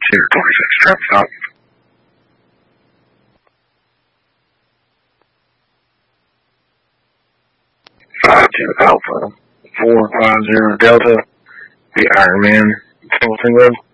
Cedar 26, trap stop. 52 Alpha, 450 Delta, the Ironman, Tilting Road.